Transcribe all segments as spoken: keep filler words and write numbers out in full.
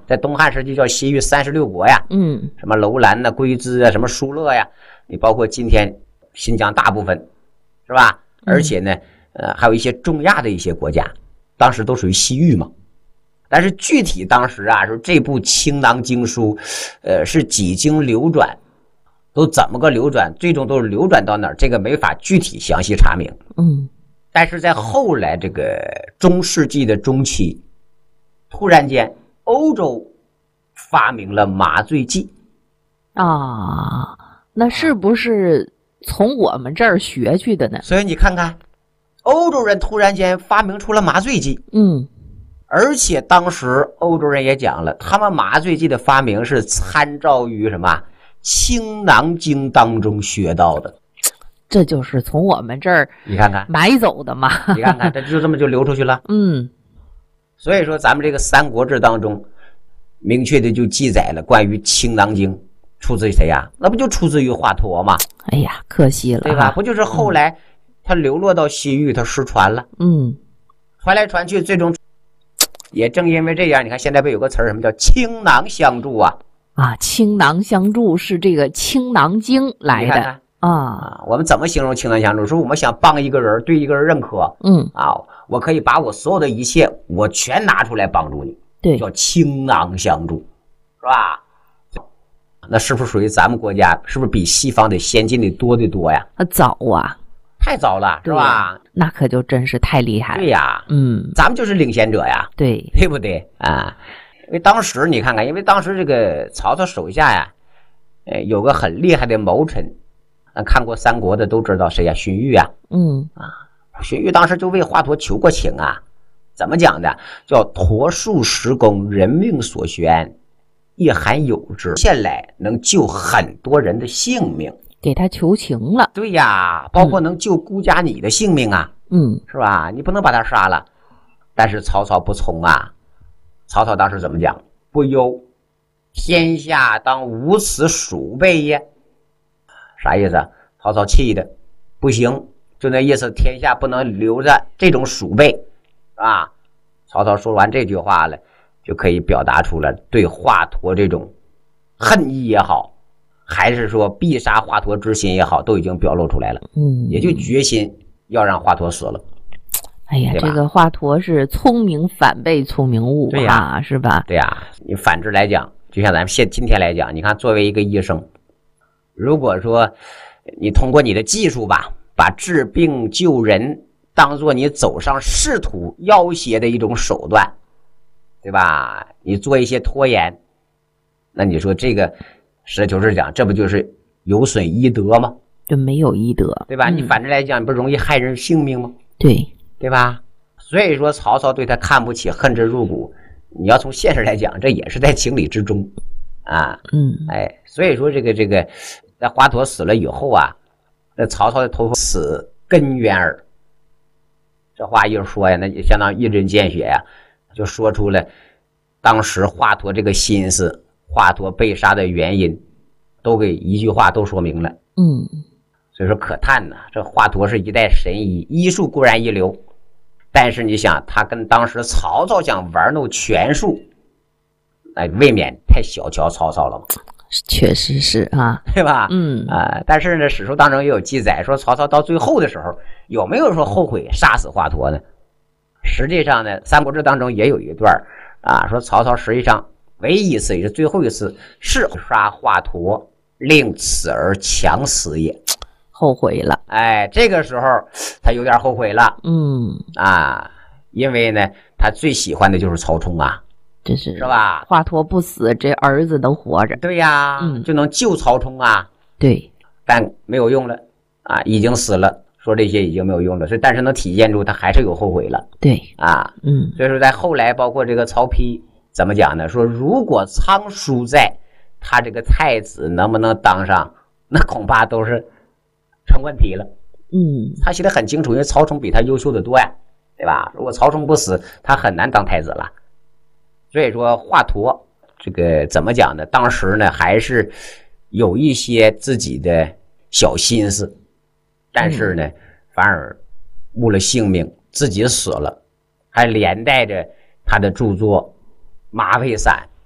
在东汉时期叫西域三十六国呀， 嗯， 什么楼兰呐、龟兹啊、什么疏勒呀，你包括今天新疆大部分，是吧？而且呢，呃，还有一些中亚的一些国家，当时都属于西域嘛。但是具体当时啊，说这部青囊经书，呃，是几经流转，都怎么个流转，最终都是流转到哪儿，这个没法具体详细查明。 嗯， 但是在后来这个中世纪的中期，突然间欧洲发明了麻醉剂啊，那是不是从我们这儿学去的呢？ 所以你看看，欧洲人突然间发明出了麻醉剂。 嗯。 而且当时欧洲人也讲了，他们麻醉剂的发明是参照于什么《青囊经》当中学到的， 这就是从我们这儿你看看买走的嘛。 你看看，这就这么就流出去了。 嗯， 所以说咱们这个《三国志》当中，明确的就记载了关于《青囊经》出自于谁呀？那不就出自于华佗吗？ 哎呀，可惜了， 对吧？不就是后来他流落到西域，他失传了， 嗯， 传来传去，最终。也正因为这样，你看现在不有个词儿，什么叫青囊相助啊？ 啊，青囊相助是这个《青囊经》来的。 看看啊啊。我们怎么形容青囊相助？说我们想帮一个人，对一个人认可， 嗯啊，我可以把我所有的一切，我全拿出来帮助你， 对， 叫青囊相助，是吧？那是不是属于咱们国家？是不是比西方的先进的多得多呀？ 啊，早啊， 太早了，是吧？ 那可就真是太厉害了。 对呀， 嗯， 咱们就是领先者呀， 对， 对不对啊？因为当时你看看，因为当时这个曹操手下呀，呃，有个很厉害的谋臣，咱看过三国的都知道谁呀？荀彧啊， 嗯啊，荀彧当时就为华佗求过情啊，怎么讲的？叫驼树石公，人命所悬，亦罕有之，现来能救很多人的性命。 给他求情了。 对呀，包括能救孤家你的性命啊， 嗯， 是吧？你不能把他杀了。但是曹操不从啊，曹操当时怎么讲？不忧，天下当无此鼠辈也。啥意思啊？曹操气的不行，就那意思，天下不能留着这种鼠辈啊。曹操说完这句话了，就可以表达出了对华佗这种恨意也好，还是说必杀华佗之心也好，都已经表露出来了。 嗯， 也就决心要让华佗死了。 哎呀，这个华佗是聪明反被聪明误对啊，是吧？ 对呀，你反之来讲，就像咱们现今天来讲，你看作为一个医生，如果说你通过你的技术吧，把治病救人当做你走上仕途要挟的一种手段，对吧？你做一些拖延，那你说这个实事求是讲，这不就是有损医德吗？ 就没有医德， 对吧？ 嗯、 你反之来讲，你不容易害人性命吗？ 对， 对吧？所以说曹操对他看不起，恨之入骨。你要从现实来讲，这也是在情理之中啊。 嗯， 哎，所以说这个这个，在华佗死了以后啊，那曹操的头发死根源耳。这话一说呀，那也相当于一针见血呀，就说出了当时华佗这个心思，华佗被杀的原因，都给一句话都说明了。 嗯。 所以说可叹呐，这华佗是一代神医，医术固然一流，但是你想他跟当时曹操想玩弄权术，哎，未免太小瞧曹操了嘛。 确实是啊， 对吧？ 嗯啊、呃，但是呢，史书当中也有记载说，曹操到最后的时候有没有说后悔杀死华佗呢？实际上呢，《三国志》当中也有一段啊，说曹操实际上唯一一次也是最后一次是杀华佗，令此而强死也。 后悔了， 哎，这个时候他有点后悔了， 嗯啊，因为呢，他最喜欢的就是曹冲啊， 这是是吧？ 华佗不死，这儿子能活着， 对呀， 嗯， 就能救曹冲啊， 对， 但没有用了啊，已经死了，说这些已经没有用了，所以但是能体现出他还是有后悔了， 对啊， 嗯， 所以说在后来，包括这个曹丕怎么讲呢？说如果仓叔在，他这个太子能不能当上，那恐怕都是成问题了。 嗯， 他写得很清楚，因为曹冲比他优秀的多呀，对吧？如果曹冲不死，他很难当太子了。所以说华佗这个怎么讲呢？当时呢还是有一些自己的小心思，但是呢、嗯、反而误了性命，自己死了，还连带着他的著作《马尾散》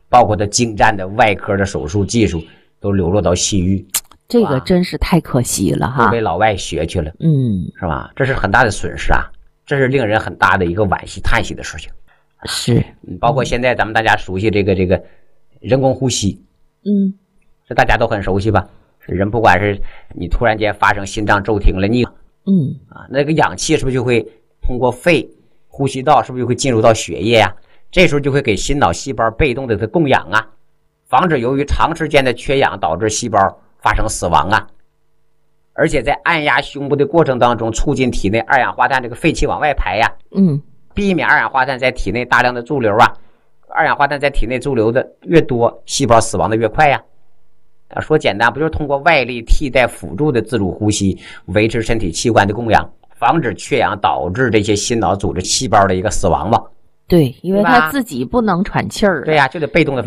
包括它精湛的外科的手术技术都流落到西域， 这个真是太可惜了哈， 都被老外学去了， 嗯， 是吧？这是很大的损失啊，这是令人很大的一个惋惜叹息的事情。 是， 包括现在咱们大家熟悉这个这个人工呼吸， 嗯， 这大家都很熟悉吧？人不管是你突然间发生心脏骤停了，你嗯啊，那个氧气是不是就会通过肺呼吸道，是不是就会进入到血液呀、啊？这时候就会给心脑细胞被动的它供氧啊，防止由于长时间的缺氧导致细胞发生死亡啊。而且在按压胸部的过程当中，促进体内二氧化碳这个废气往外排呀、啊， 嗯， 避免二氧化碳在体内大量的驻留啊。二氧化碳在体内驻留的越多，细胞死亡的越快呀、啊。啊，说简单，不就是通过外力替代辅助的自主呼吸，维持身体器官的供氧，防止缺氧导致这些心脑组织细胞的一个死亡吗？ 对，因为他自己不能喘气儿。 对呀、啊，就得被动的。